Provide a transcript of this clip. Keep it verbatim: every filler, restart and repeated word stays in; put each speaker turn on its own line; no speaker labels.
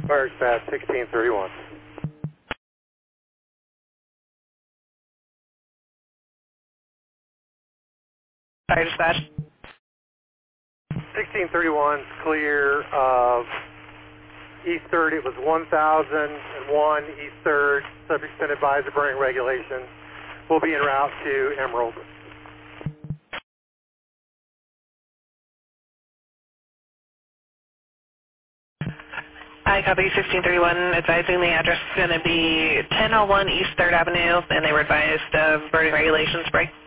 Fire dispatch sixteen thirty-one.
Fire dispatch.
sixteen thirty-one, clear of East third. It was one thousand one East third. Subject been advised of burning regulations. We'll be en route to Emerald.
I copy sixteen thirty-one, advising the address is going to be ten oh one East third Avenue, and they were advised of burning regulations break.